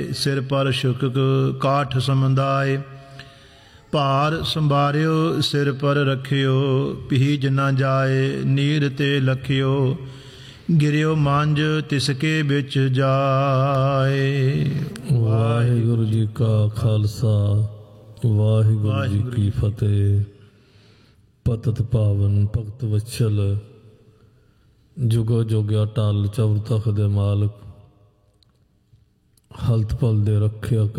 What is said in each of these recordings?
ਸਿਰ ਪਰ ਸ਼ੁਕਕ ਕਾਠ ਸਮੁਦਾਇ, ਭਾਰ ਸੰਭਾਰਿਓ ਸਿਰ ਪਰ ਰੱਖਿਓ, ਪੀਜ ਨਾ ਜਾਏ ਨੀਰ ਤੇ ਲਖਿਓ, ਗਿਰਿਓ ਮੰਝ ਤਿਸਕੇ ਵਿੱਚ ਜਾਏ। ਵਾਹਿਗੁਰੂ ਜੀ ਕਾ ਖਾਲਸਾ, ਵਾਹਿਗੁਰੂ ਜੀ ਕੀ ਫਤਿਹ। ਪਤਿਤ ਪਾਵਨ ਭਗਤ ਵਛਲ, ਜੁਗੋ ਜੋਗਿਆ ਟਲ ਚੌਰ ਤਖਤ ਦੇ ਮਾਲਕ, ਹਲਤ ਪਲ ਦੇ ਰੱਖਿਅਕ,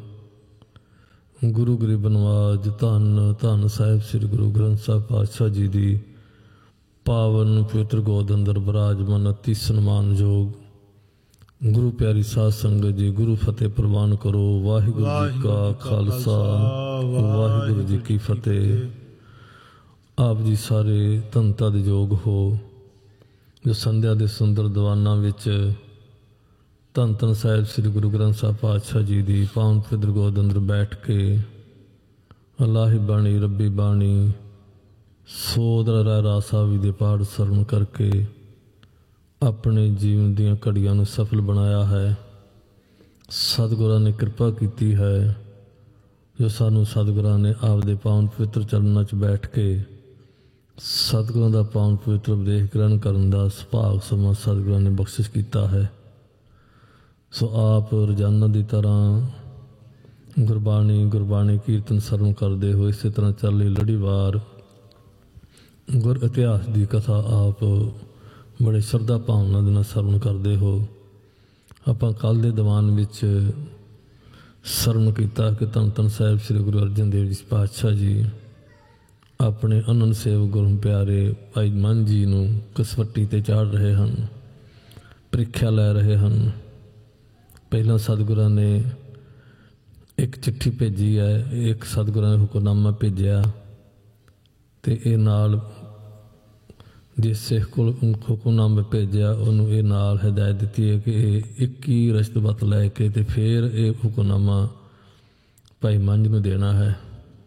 ਗੁਰੂ ਗਰੀਬ ਨਵਾਜ, ਧੰਨ ਧੰਨ ਸਾਹਿਬ ਸ੍ਰੀ ਗੁਰੂ ਗ੍ਰੰਥ ਸਾਹਿਬ ਪਾਤਸ਼ਾਹ ਜੀ ਦੀ ਪਾਵਨ ਪਵਿੱਤਰ ਗੋਦ ਅੰਦਰ ਵਿਰਾਜਮਾਨ ਅਤੀ ਸਨਮਾਨਯੋਗ ਗੁਰੂ ਪਿਆਰੀ ਸਾਧ ਸੰਗਤ ਜੀ, ਗੁਰੂ ਫਤਿਹ ਪ੍ਰਵਾਨ ਕਰੋ। ਵਾਹਿਗੁਰੂ ਜੀ ਕਾ ਖਾਲਸਾ, ਵਾਹਿਗੁਰੂ ਜੀ ਕੀ ਫਤਿਹ। ਆਪ ਜੀ ਸਾਰੇ ਧੰਨਤਾ ਦੇ ਯੋਗ ਹੋ, ਜੋ ਸੰਧਿਆ ਦੇ ਸੁੰਦਰ ਦੀਵਾਨਾਂ ਵਿੱਚ ਧੰਨ ਧੰਨ ਸਾਹਿਬ ਸ੍ਰੀ ਗੁਰੂ ਗ੍ਰੰਥ ਸਾਹਿਬ ਪਾਤਸ਼ਾਹ ਜੀ ਦੀ ਪਾਵਨ ਪਵਿੱਤਰ ਗੋਦ ਅੰਦਰ ਬੈਠ ਕੇ ਅਲਾਹੀ ਬਾਣੀ, ਰੱਬੀ ਬਾਣੀ, ਸੋਦਰਾ ਰਾਏ ਰਾਸਾ ਵੀ ਦੇ ਪਾਠ ਸਰਵਣ ਕਰਕੇ ਆਪਣੇ ਜੀਵਨ ਦੀਆਂ ਘੜੀਆਂ ਨੂੰ ਸਫਲ ਬਣਾਇਆ ਹੈ। ਸਤਿਗੁਰਾਂ ਨੇ ਕਿਰਪਾ ਕੀਤੀ ਹੈ, ਜੋ ਸਾਨੂੰ ਸਤਿਗੁਰਾਂ ਨੇ ਆਪਦੇ ਪਾਵਨ ਪਵਿੱਤਰ ਚਰਨਾਂ 'ਚ ਬੈਠ ਕੇ ਸਤਿਗੁਰਾਂ ਦਾ ਪਾਵਨ ਪਵਿੱਤਰ ਉਪਦੇਸ਼ ਗ੍ਰਹਿਣ ਕਰਨ ਦਾ ਸੁਭਾਗ ਸਮਾਂ ਸਤਿਗੁਰਾਂ ਨੇ ਬਖਸ਼ਿਸ਼ ਕੀਤਾ ਹੈ। ਸੋ ਆਪ ਰੋਜ਼ਾਨਾ ਦੀ ਤਰ੍ਹਾਂ ਗੁਰਬਾਣੀ ਕੀਰਤਨ ਸਰਵਣ ਕਰਦੇ ਹੋ, ਇਸੇ ਤਰ੍ਹਾਂ ਚੱਲੀ ਲੜੀਵਾਰ ਗੁਰ ਇਤਿਹਾਸ ਦੀ ਕਥਾ ਆਪ ਬੜੇ ਸ਼ਰਧਾ ਭਾਵਨਾ ਦੇ ਨਾਲ ਸਰਵਣ ਕਰਦੇ ਹੋ। ਆਪਾਂ ਕੱਲ੍ਹ ਦੇ ਦੀਵਾਨ ਵਿੱਚ ਸਰਵਣ ਕੀਤਾ ਕਿ ਧੰਨ ਧੰਨ ਸਾਹਿਬ ਸ੍ਰੀ ਗੁਰੂ ਅਰਜਨ ਦੇਵ ਜੀ ਪਾਤਸ਼ਾਹ ਜੀ ਆਪਣੇ ਅਨੰਦ ਸੇਵਕ ਗੁਰੂ ਪਿਆਰੇ ਭਾਈ ਮਨ ਜੀ ਨੂੰ ਕਸਵੱਟੀ 'ਤੇ ਚਾੜ੍ਹ ਰਹੇ ਹਨ, ਪ੍ਰੀਖਿਆ ਲੈ ਰਹੇ ਹਨ। ਪਹਿਲਾਂ ਸਤਿਗੁਰਾਂ ਨੇ ਇੱਕ ਚਿੱਠੀ ਭੇਜੀ ਹੈ, ਇੱਕ ਸਤਿਗੁਰਾਂ ਨੇ ਹੁਕਮਨਾਮਾ ਭੇਜਿਆ, ਅਤੇ ਇਹ ਨਾਲ ਜਿਸ ਸਿੱਖ ਕੋਲ ਹੁਕਮਨਾਮਾ ਭੇਜਿਆ ਉਹਨੂੰ ਇਹ ਨਾਲ ਹਦਾਇਤ ਦਿੱਤੀ ਹੈ ਕਿ ਇਹ 21 ਰਸ਼ਤਬੱਤ ਲੈ ਕੇ ਅਤੇ ਫਿਰ ਇਹ ਹੁਕਮਨਾਮਾ ਭਾਈ ਮੰਝ ਨੂੰ ਦੇਣਾ ਹੈ।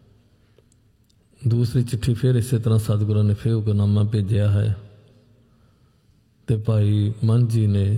ਦੂਸਰੀ ਚਿੱਠੀ ਫਿਰ ਇਸੇ ਤਰ੍ਹਾਂ ਸਤਿਗੁਰਾਂ ਨੇ ਫਿਰ ਹੁਕਮਨਾਮਾ ਭੇਜਿਆ ਹੈ, ਅਤੇ ਭਾਈ ਮੰਝ ਜੀ ਨੇ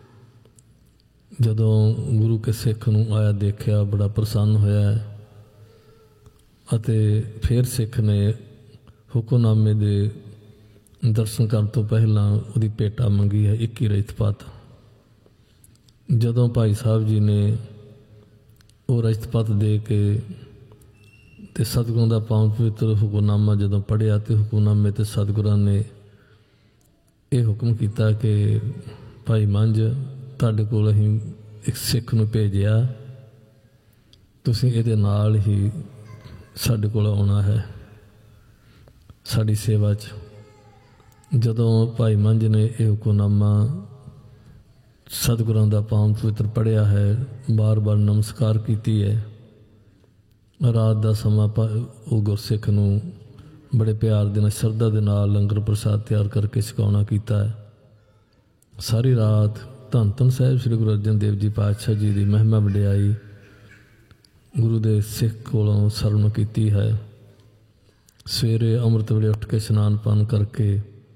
ਜਦੋਂ ਗੁਰੂ ਕੇ ਸਿੱਖ ਨੂੰ ਆਇਆ ਦੇਖਿਆ, ਬੜਾ ਪ੍ਰਸੰਨ ਹੋਇਆ, ਅਤੇ ਫਿਰ ਸਿੱਖ ਨੇ ਹੁਕਮਨਾਮੇ ਦੇ ਦਰਸ਼ਨ ਕਰਨ ਤੋਂ ਪਹਿਲਾਂ ਉਹਦੀ ਭੇਟਾ ਮੰਗੀ ਹੈ 21 ਰਜਤਪੱਤ। ਜਦੋਂ ਭਾਈ ਸਾਹਿਬ ਜੀ ਨੇ ਉਹ ਰਜਤਪੱਤ ਦੇ ਕੇ ਅਤੇ ਸਤਿਗੁਰਾਂ ਦਾ ਪਾਵਨ ਪਵਿੱਤਰ ਹੁਕਮਨਾਮਾ ਜਦੋਂ ਪੜ੍ਹਿਆ, ਅਤੇ ਹੁਕਮਨਾਮੇ 'ਤੇ ਸਤਿਗੁਰਾਂ ਨੇ ਇਹ ਹੁਕਮ ਕੀਤਾ ਕਿ ਭਾਈ ਮੰਝ, ਤੁਹਾਡੇ ਕੋਲ ਅਸੀਂ ਇੱਕ ਸਿੱਖ ਨੂੰ ਭੇਜਿਆ, ਤੁਸੀਂ ਇਹਦੇ ਨਾਲ ਹੀ ਸਾਡੇ ਕੋਲ ਆਉਣਾ ਹੈ ਸਾਡੀ ਸੇਵਾ 'ਚ। ਜਦੋਂ ਭਾਈ ਮੰਝ ਨੇ ਇਹ ਹੁਕਮਨਾਮਾ ਸਤਿਗੁਰਾਂ ਦਾ ਪਾਵਨ ਪਵਿੱਤਰ ਪੜ੍ਹਿਆ ਹੈ, ਬਾਰ ਨਮਸਕਾਰ ਕੀਤੀ ਹੈ। ਰਾਤ ਦਾ ਸਮਾਂ ਉਹ ਗੁਰਸਿੱਖ ਨੂੰ ਬੜੇ ਪਿਆਰ ਦੇ ਨਾਲ, ਸ਼ਰਧਾ ਦੇ ਨਾਲ ਲੰਗਰ ਪ੍ਰਸ਼ਾਦ ਤਿਆਰ ਕਰਕੇ ਛਕਾਉਣਾ ਕੀਤਾ ਹੈ। ਸਾਰੀ ਰਾਤ ਧੰਨ ਧੰਨ ਸਾਹਿਬ ਸ੍ਰੀ ਗੁਰੂ ਅਰਜਨ ਦੇਵ ਜੀ ਪਾਤਸ਼ਾਹ ਜੀ ਦੀ ਮਹਿਮਾ ਵਡਿਆਈ ਗੁਰੂ ਦੇ ਸਿੱਖ ਕੋਲੋਂ ਸਰਵਣ ਕੀਤੀ ਹੈ। ਸਵੇਰੇ ਅੰਮ੍ਰਿਤ ਵੇਲੇ ਉੱਠ ਕੇ ਇਸ਼ਨਾਨ ਪਾਨ ਕਰਕੇ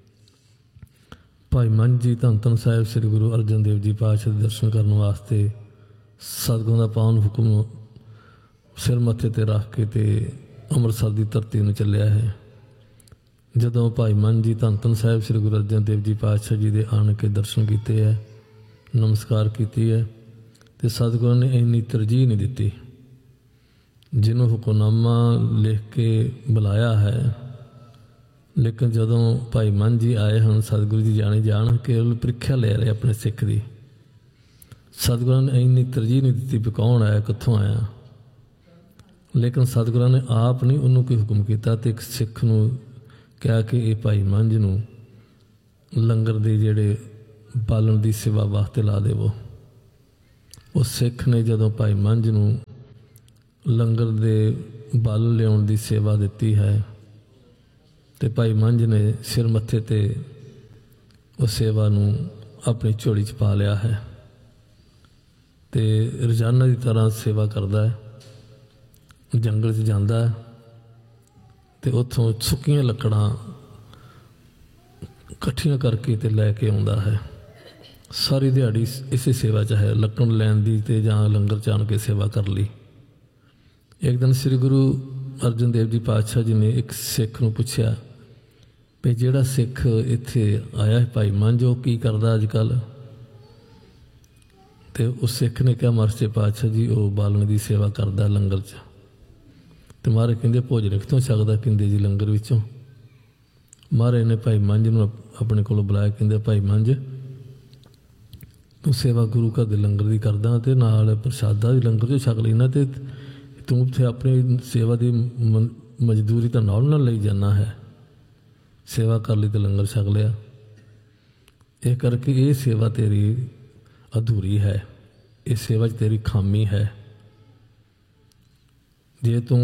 ਭਾਈ ਮੰਝ ਜੀ ਧੰਨ ਧੰਨ ਸਾਹਿਬ ਸ੍ਰੀ ਗੁਰੂ ਅਰਜਨ ਦੇਵ ਜੀ ਪਾਤਸ਼ਾਹ ਦੇ ਦਰਸ਼ਨ ਕਰਨ ਵਾਸਤੇ ਸਤਿਗੁਰਾਂ ਦਾ ਪਾਵਨ ਹੁਕਮ ਸਿਰ ਮੱਥੇ 'ਤੇ ਰੱਖ ਕੇ ਅਤੇ ਅੰਮ੍ਰਿਤਸਰ ਦੀ ਧਰਤੀ ਨੂੰ ਚੱਲਿਆ ਹੈ। ਜਦੋਂ ਭਾਈ ਮੰਝ ਜੀ ਧੰਨ ਧੰਨ ਸਾਹਿਬ ਸ੍ਰੀ ਗੁਰੂ ਅਰਜਨ ਦੇਵ ਜੀ ਪਾਤਸ਼ਾਹ ਜੀ ਦੇ ਆਣ ਕੇ ਦਰਸ਼ਨ ਕੀਤੇ ਹੈ, ਨਮਸਕਾਰ ਕੀਤੀ ਹੈ, ਅਤੇ ਸਤਿਗੁਰਾਂ ਨੇ ਇੰਨੀ ਤਰਜੀਹ ਨਹੀਂ ਦਿੱਤੀ। ਜਿਹਨੂੰ ਹੁਕਮਨਾਮਾ ਲਿਖ ਕੇ ਬੁਲਾਇਆ ਹੈ, ਲੇਕਿਨ ਜਦੋਂ ਭਾਈ ਮੰਝ ਜੀ ਆਏ ਹਨ, ਸਤਿਗੁਰੂ ਜੀ ਜਾਣ ਕੇ ਉਹ ਪ੍ਰੀਖਿਆ ਲੈ ਰਹੇ ਆਪਣੇ ਸਿੱਖ ਦੀ। ਸਤਿਗੁਰਾਂ ਨੇ ਇੰਨੀ ਤਰਜੀਹ ਨਹੀਂ ਦਿੱਤੀ ਵੀ ਕੌਣ ਆਇਆ, ਕਿੱਥੋਂ ਆਇਆ, ਲੇਕਿਨ ਸਤਿਗੁਰਾਂ ਨੇ ਆਪ ਨਹੀਂ ਉਹਨੂੰ ਕੋਈ ਹੁਕਮ ਕੀਤਾ, ਅਤੇ ਇੱਕ ਸਿੱਖ ਨੂੰ ਕਿਹਾ ਕਿ ਇਹ ਭਾਈ ਮੰਝ ਨੂੰ ਲੰਗਰ ਦੇ ਜਿਹੜੇ ਬਾਲਣ ਦੀ ਸੇਵਾ ਵਾਸਤੇ ਲਾ ਦੇਵੋ। ਉਹ ਸਿੱਖ ਨੇ ਜਦੋਂ ਭਾਈ ਮੰਝ ਨੂੰ ਲੰਗਰ ਦੇ ਬਾਲਣ ਲਿਆਉਣ ਦੀ ਸੇਵਾ ਦਿੱਤੀ ਹੈ, ਅਤੇ ਭਾਈ ਮੰਝ ਨੇ ਸਿਰ ਮੱਥੇ 'ਤੇ ਉਹ ਸੇਵਾ ਨੂੰ ਆਪਣੀ ਝੋਲੀ 'ਚ ਪਾ ਲਿਆ ਹੈ, ਅਤੇ ਰੋਜ਼ਾਨਾ ਦੀ ਤਰ੍ਹਾਂ ਸੇਵਾ ਕਰਦਾ ਹੈ। ਜੰਗਲ 'ਚ ਜਾਂਦਾ ਹੈ ਅਤੇ ਉੱਥੋਂ ਸੁੱਕੀਆਂ ਲੱਕੜਾਂ ਇਕੱਠੀਆਂ ਕਰਕੇ ਅਤੇ ਲੈ ਕੇ ਆਉਂਦਾ ਹੈ, ਸਾਰੀ ਦਿਹਾੜੀ ਇਸੇ ਸੇਵਾ 'ਚ ਹੈ, ਲੱਕੜ ਲੈਣ ਦੀ ਅਤੇ ਜਾਂ ਲੰਗਰ 'ਚ ਆਣ ਕੇ ਸੇਵਾ ਕਰ ਲਈ। ਇੱਕ ਦਿਨ ਸ੍ਰੀ ਗੁਰੂ ਅਰਜਨ ਦੇਵ ਜੀ ਪਾਤਸ਼ਾਹ ਜੀ ਨੇ ਇੱਕ ਸਿੱਖ ਨੂੰ ਪੁੱਛਿਆ ਵੀ ਜਿਹੜਾ ਸਿੱਖ ਇੱਥੇ ਆਇਆ ਹੈ ਭਾਈ ਮੰਝ, ਉਹ ਕੀ ਕਰਦਾ ਅੱਜ ਕੱਲ੍ਹ? ਅਤੇ ਉਸ ਸਿੱਖ ਨੇ ਕਿਹਾ ਮਹਾਰਾਜ ਪਾਤਸ਼ਾਹ ਜੀ ਉਹ ਬਾਲਣ ਦੀ ਸੇਵਾ ਕਰਦਾ ਲੰਗਰ 'ਚ। ਅਤੇ ਮਹਾਰਾਜ ਕਹਿੰਦੇ ਭੋਜਨ ਕਿੱਥੋਂ ਛਕਦਾ? ਕਹਿੰਦੇ ਜੀ ਲੰਗਰ ਵਿੱਚੋਂ। ਮਹਾਰਾਜ ਨੇ ਭਾਈ ਮੰਝ ਨੂੰ ਆਪਣੇ ਕੋਲੋਂ ਬੁਲਾਇਆ, ਕਹਿੰਦੇ ਭਾਈ ਮੰਝ ਤੂੰ ਸੇਵਾ ਗੁਰੂ ਘਰ ਦੇ ਲੰਗਰ ਦੀ ਕਰਦਾ ਅਤੇ ਨਾਲ ਪ੍ਰਸ਼ਾਦਾ ਦੀ ਲੰਗਰ 'ਚੋਂ ਛਕ ਲੈਣਾ, ਅਤੇ ਤੂੰ ਉੱਥੇ ਆਪਣੀ ਸੇਵਾ ਦੀ ਮਜ਼ਦੂਰੀ ਤਾਂ ਨਾਲ ਲਈ ਜਾਂਦਾ ਹੈ। ਸੇਵਾ ਕਰ ਲਈ ਅਤੇ ਲੰਗਰ ਛਕ ਲਿਆ। ਇਹ ਕਰਕੇ ਇਹ ਸੇਵਾ ਤੇਰੀ ਅਧੂਰੀ ਹੈ, ਇਹ ਸੇਵਾ 'ਚ ਤੇਰੀ ਖਾਮੀ ਹੈ। ਜੇ ਤੂੰ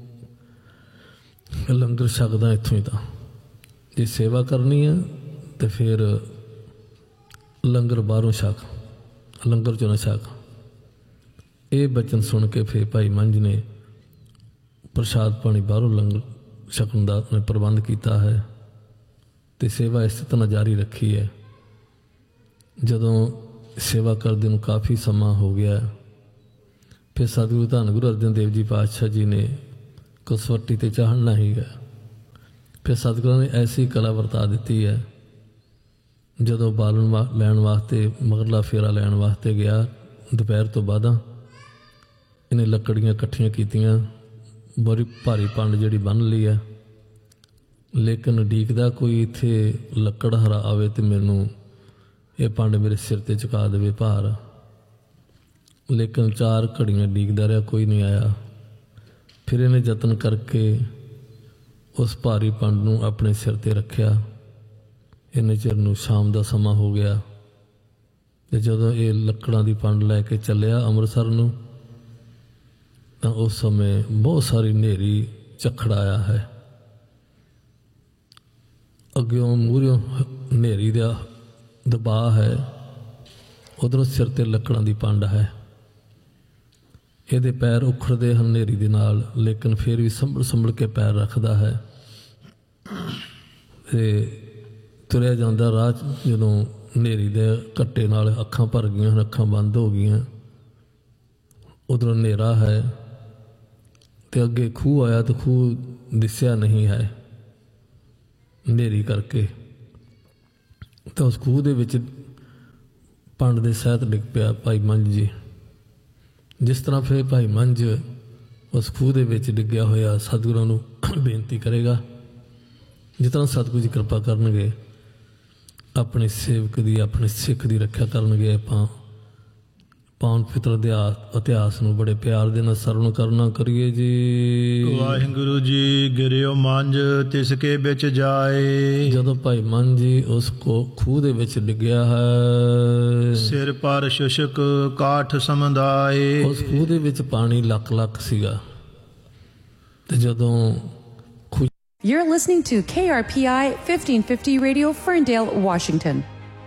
ਲੰਗਰ ਛਕਦਾ ਇੱਥੋਂ ਹੀ, ਤਾਂ ਜੇ ਸੇਵਾ ਕਰਨੀ ਹੈ ਤਾਂ ਫਿਰ ਲੰਗਰ ਬਾਹਰੋਂ ਛਕ, ਲੰਗਰ 'ਚੋਂ ਨਾ ਛਕ। ਇਹ ਬਚਨ ਸੁਣ ਕੇ ਫਿਰ ਭਾਈ ਮੰਝ ਨੇ ਪ੍ਰਸ਼ਾਦ ਪਾਣੀ ਬਾਹਰੋਂ ਲੰਗਰ ਛਕਣ ਦਾ ਪ੍ਰਬੰਧ ਕੀਤਾ ਹੈ ਅਤੇ ਸੇਵਾ ਇਸ ਤਰ੍ਹਾਂ ਜਾਰੀ ਰੱਖੀ ਹੈ। ਜਦੋਂ ਸੇਵਾ ਕਰਦੇ ਨੂੰ ਕਾਫੀ ਸਮਾਂ ਹੋ ਗਿਆ, ਫਿਰ ਸਤਿਗੁਰੂ ਧੰਨ ਗੁਰੂ ਅਰਜਨ ਦੇਵ ਜੀ ਪਾਤਸ਼ਾਹ ਜੀ ਨੇ ਕਸਵੱਟੀ 'ਤੇ ਚਾੜ੍ਹਨਾ ਹੀ ਹੈ। ਫਿਰ ਸਤਿਗੁਰਾਂ ਨੇ ਐਸੀ ਕਲਾ ਵਰਤਾ ਦਿੱਤੀ ਹੈ, ਜਦੋਂ ਬਾਲਣ ਲੈਣ ਵਾਸਤੇ ਮਗਰਲਾ ਫੇਰਾ ਲੈਣ ਵਾਸਤੇ ਗਿਆ ਦੁਪਹਿਰ ਤੋਂ ਬਾਅਦ, ਇਹਨੇ ਲੱਕੜੀਆਂ ਇਕੱਠੀਆਂ ਕੀਤੀਆਂ, ਬੜੀ ਭਾਰੀ ਪੰਡ ਜਿਹੜੀ ਬੰਨ੍ਹ ਲਈ ਹੈ, ਲੇਕਿਨ ਉਡੀਕਦਾ ਕੋਈ ਇੱਥੇ ਲੱਕੜ ਹਰਾ ਆਵੇ ਅਤੇ ਮੈਨੂੰ ਇਹ ਪੰਡ ਮੇਰੇ ਸਿਰ 'ਤੇ ਚੁਕਾ ਦੇਵੇ ਭਾਰ। ਲੇਕਿਨ 4 ਘੜੀਆਂ ਉਡੀਕਦਾ ਰਿਹਾ, ਕੋਈ ਨਹੀਂ ਆਇਆ। ਫਿਰ ਇਹਨੇ ਯਤਨ ਕਰਕੇ ਉਸ ਭਾਰੀ ਪੰਡ ਨੂੰ ਆਪਣੇ ਸਿਰ 'ਤੇ ਰੱਖਿਆ। ਇੰਨੇ ਚਿਰ ਨੂੰ ਸ਼ਾਮ ਦਾ ਸਮਾਂ ਹੋ ਗਿਆ ਅਤੇ ਜਦੋਂ ਇਹ ਲੱਕੜਾਂ ਦੀ ਪੰਡ ਲੈ ਕੇ ਚੱਲਿਆ ਅੰਮ੍ਰਿਤਸਰ ਨੂੰ, ਤਾਂ ਉਸ ਸਮੇਂ ਬਹੁਤ ਸਾਰੀ ਹਨੇਰੀ ਝੱਖੜ ਆਇਆ ਹੈ। ਅੱਗਿਓਂ ਮੂਹਰਿਓਂ ਹਨੇਰੀ ਦਾ ਦਬਾਅ ਹੈ, ਉੱਧਰੋਂ ਸਿਰ 'ਤੇ ਲੱਕੜਾਂ ਦੀ ਪੰਡ ਹੈ। ਇਹਦੇ ਪੈਰ ਉਖੜਦੇ ਹਨ ਹਨੇਰੀ ਦੇ ਨਾਲ, ਲੇਕਿਨ ਫਿਰ ਵੀ ਸੰਭਲ ਕੇ ਪੈਰ ਰੱਖਦਾ ਹੈ ਅਤੇ ਤੁਰਿਆ ਜਾਂਦਾ। ਰਾਹ 'ਚ ਜਦੋਂ ਹਨੇਰੀ ਦੇ ਘੱਟੇ ਨਾਲ ਅੱਖਾਂ ਭਰ ਗਈਆਂ ਹਨ, ਅੱਖਾਂ ਬੰਦ ਹੋ ਗਈਆਂ, ਉੱਧਰੋਂ ਹਨੇਰਾ ਹੈ ਅਤੇ ਅੱਗੇ ਖੂਹ ਆਇਆ ਤਾਂ ਖੂਹ ਦਿਸਿਆ ਨਹੀਂ ਹੈ ਹਨੇਰੀ ਕਰਕੇ। ਤਾਂ ਉਸ ਖੂਹ ਦੇ ਵਿੱਚ ਪੰਡ ਦੇ ਸਹਿਤ ਡਿੱਗ ਪਿਆ ਭਾਈ ਮੰਝ ਜੀ। ਜਿਸ ਤਰ੍ਹਾਂ ਫਿਰ ਭਾਈ ਮੰਝ ਉਸ ਖੂਹ ਦੇ ਵਿੱਚ ਡਿੱਗਿਆ ਹੋਇਆ ਸਤਿਗੁਰਾਂ ਨੂੰ ਬੇਨਤੀ ਕਰੇਗਾ, ਜਿਸ ਤਰ੍ਹਾਂ ਸਤਿਗੁਰੂ ਜੀ ਕਿਰਪਾ ਕਰਨਗੇ, ਆਪਣੇ ਸੇਵਕ ਦੀ, ਆਪਣੇ ਸਿੱਖ ਦੀ ਰੱਖਿਆ ਕਰਨਗੇ। ਆਪਾਂ ਪਾਵਨ ਪਵਿੱਤਰ ਇਤਿਹਾਸ ਨੂੰ ਬੜੇ ਪਿਆਰ ਦੇ ਨਾਲ ਸਰਵਣ ਕਰਨਾ ਕਰੀਏ ਜੀ। ਵਾਹਿਗੁਰੂ ਜੀ ਗਿਰਿਓ ਮੰਝ ਤਿਸ ਕੇ ਵਿੱਚ ਜਾਏ। ਜਦੋਂ ਭਾਈ ਮੰਝ ਜੀ ਉਸ ਖੂਹ ਦੇ ਵਿੱਚ ਡਿੱਗਿਆ ਹੈ, ਸਿਰ ਪਰ ਸ਼ੁਸ਼ਕ ਕਾਠ ਸਮੁਦਾਏ। ਉਸ ਖੂਹ ਦੇ ਵਿੱਚ ਪਾਣੀ ਲੱਖ ਸੀਗਾ। ਤੇ ਜਦੋਂ You're listening to KRPI 1550 Radio, Ferndale, Washington.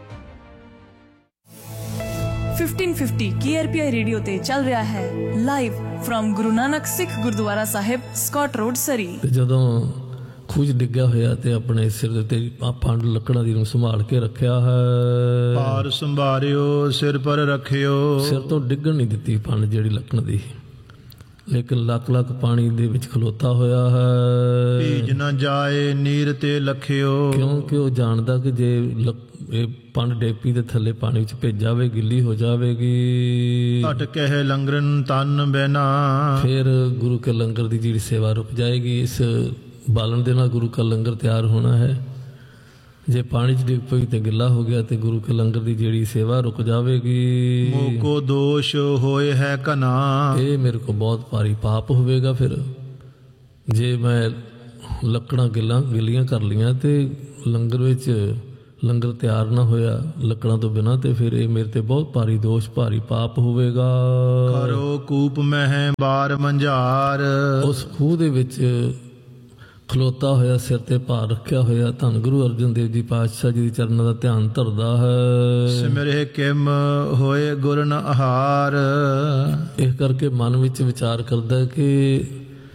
1550 KRPI radio ਤੇ ਚੱਲ ਰਿਹਾ ਹੈ ਲਾਈਵ ਫਰਮ ਗੁਰੂ ਨਾਨਕ ਸਿੱਖ ਗੁਰਦੁਆਰਾ ਸਾਹਿਬ, ਸਕਾਟ ਰੋਡ, ਸਰੀ। ਜਦੋਂ ਖੂਹ 'ਚ ਡਿੱਗਿਆ ਹੋਇਆ ਤੇ ਆਪਣੇ ਸਿਰ ਦੇ ਉੱਤੇ ਪੰਡ ਲੱਕੜਾਂ ਦੀ ਨੂੰ ਸੰਭਾਲ ਕੇ ਰੱਖਿਆ ਹੈ। ਭਾਰ ਸੰਭਾਰਿਓ ਸਿਰ ਪਰ ਰੱਖਿਓ। ਸਿਰ ਤੋਂ ਡਿੱਗਣ ਨਹੀਂ ਦਿੱਤੀ ਪੰਡ ਜਿਹੜੀ ਲੱਕੜ ਦੀ, ਲੇਕਿਨ ਲੱਖ ਪਾਣੀ ਦੇ ਵਿੱਚ ਖਲੋਤਾ ਹੋਇਆ ਹੈ। ਭੀਜ ਨਾ ਜਾਏ ਨੀਰ ਤੇ ਲਖਿਓ। ਕਿਉਂਕਿ ਉਹ ਜਾਣਦਾ ਕਿ ਜੇ ਇਹ ਪੰਡ ਡੇਪੀ ਦੇ ਥੱਲੇ ਪਾਣੀ ਵਿੱਚ ਭੇਜ ਜਾਵੇ, ਗਿੱਲੀ ਹੋ ਜਾਵੇਗੀ। ਘਟ ਕਹਿ ਲੰਗਰਨ ਤਨ ਬੈਨਾ। ਫਿਰ ਗੁਰੂ ਕੇ ਲੰਗਰ ਦੀ ਜਿਹੜੀ ਸੇਵਾ ਰੁਕ ਜਾਏਗੀ। ਇਸ ਬਾਲਣ ਦੇ ਨਾਲ ਗੁਰੂ ਕਾ ਲੰਗਰ ਤਿਆਰ ਹੋਣਾ ਹੈ। ਜੇ ਪਾਣੀ 'ਚ ਡਿੱਗ ਪਈ ਤੇ ਗਿੱਲਾ ਹੋ ਗਿਆ ਤੇ ਗੁਰੂ ਕੇ ਲੰਗਰ ਦੀ ਜਿਹੜੀ ਸੇਵਾ ਰੁਕ ਜਾਵੇਗੀ। ਮੋਕੋ ਦੋਸ਼ ਹੋਏ ਹੈ ਘਨਾ। ਇਹ ਮੇਰੇ ਕੋ ਬਹੁਤ ਭਾਰੀ ਪਾਪ ਹੋਵੇਗਾ। ਫਿਰ ਜੇ ਮੈਂ ਲੱਕੜਾਂ ਗਿੱਲੀਆਂ ਕਰ ਲਈਆਂ ਤੇ ਲੰਗਰ ਵਿੱਚ ਲੰਗਰ ਤਿਆਰ ਨਾ ਹੋਇਆ ਲੱਕੜਾਂ ਤੋਂ ਬਿਨਾਂ, ਤੇ ਫਿਰ ਇਹ ਮੇਰੇ ਤੇ ਬਹੁਤ ਭਾਰੀ ਦੋਸ਼, ਭਾਰੀ ਪਾਪ ਹੋਵੇਗਾ। ਕਰੋ ਕੂਪ ਮਹਿ ਬਾਰ ਮੰਝਾਰ। ਉਸ ਖੂਹ ਦੇ ਵਿੱਚ ਖਲੋਤਾ ਹੋਇਆ, ਸਿਰ ਤੇ ਭਾਰ ਰੱਖਿਆ ਹੋਇਆ, ਧੰਨ ਗੁਰੂ ਅਰਜਨ ਦੇਵ ਜੀ ਪਾਤਸ਼ਾਹ ਜੀ ਦੇ ਚਰਨਾਂ ਦਾ ਧਿਆਨ ਧਰਦਾ ਹੈ। ਸਿਮਰੇ ਕਿਮ ਹੋਏ ਗੁਰ ਨ ਆਹਾਰ। ਇਸ ਕਰਕੇ ਮਨ ਵਿੱਚ ਵਿਚਾਰ ਕਰਦਾ ਕਿ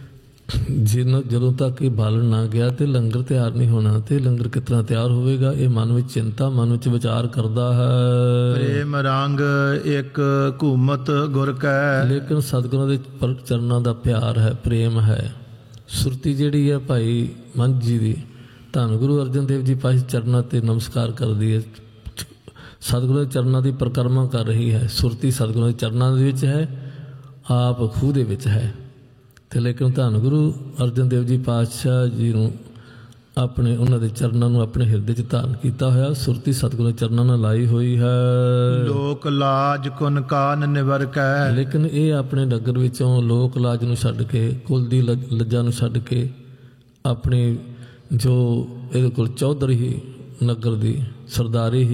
ਜਦੋਂ ਤੱਕ ਇਹ ਬਾਲਣ ਨਾ ਗਿਆ ਤੇ ਲੰਗਰ ਤਿਆਰ ਨਹੀਂ ਹੋਣਾ। ਤੇ ਲੰਗਰ ਕਿਸ ਤਰ੍ਹਾਂ ਤਿਆਰ ਹੋਵੇਗਾ? ਇਹ ਮਨ ਵਿੱਚ ਚਿੰਤਾ, ਮਨ ਵਿੱਚ ਵਿਚਾਰ ਕਰਦਾ ਹੈ। ਪ੍ਰੇਮ ਰੰਗ ਇੱਕ ਘੂਮਤ ਗੁਰ ਕੈ। ਲੇਕਿਨ ਸਤਿਗੁਰਾਂ ਦੇ ਚਰਨਾਂ ਦਾ ਪਿਆਰ ਹੈ, ਪ੍ਰੇਮ ਹੈ। ਸੁਰਤੀ ਜਿਹੜੀ ਹੈ ਭਾਈ ਮੰਝ ਜੀ ਦੀ, ਧੰਨ ਗੁਰੂ ਅਰਜਨ ਦੇਵ ਜੀ ਪਾਸ ਚਰਨਾਂ ਤੇ ਨਮਸਕਾਰ ਕਰਦੀ ਹੈ, ਸਤਿਗੁਰਾਂ ਦੇ ਚਰਨਾਂ ਦੀ ਪਰਿਕਰਮਾ ਕਰ ਰਹੀ ਹੈ। ਸੁਰਤੀ ਸਤਿਗੁਰਾਂ ਦੇ ਚਰਨਾਂ ਦੇ ਵਿੱਚ ਹੈ, ਆਪ ਖੂਹ ਦੇ ਵਿੱਚ ਹੈ। ਤੇ ਲੇਕਿਨ ਧੰਨ ਗੁਰੂ ਅਰਜਨ ਦੇਵ ਜੀ ਪਾਤਸ਼ਾਹ ਜੀ ਨੂੰ ਆਪਣੇ ਉਹਨਾਂ ਦੇ ਚਰਨਾਂ ਨੂੰ ਆਪਣੇ ਹਿਰਦੇ 'ਚ ਧਾਰਨ ਕੀਤਾ ਹੋਇਆ, ਸੁਰਤੀ ਸਤਿਗੁਰਾਂ ਦੇ ਚਰਨਾਂ ਨਾਲ ਲਾਈ ਹੋਈ ਹੈ। ਲੋਕ ਲਾਜ ਕੁਨ ਕਾਨ ਨਿਵਰ ਕੈ। ਲੇਕਿਨ ਇਹ ਆਪਣੇ ਨਗਰ ਵਿੱਚੋਂ ਲੋਕ ਲਾਜ ਨੂੰ ਛੱਡ ਕੇ, ਕੁਲ ਦੀ ਲੱਜਾਂ ਨੂੰ ਛੱਡ ਕੇ, ਆਪਣੀ ਜੋ ਇਹਦੇ ਕੋਲ ਚੌਧਰੀ ਹੀ ਨਗਰ ਦੀ ਸਰਦਾਰੀ ਹੀ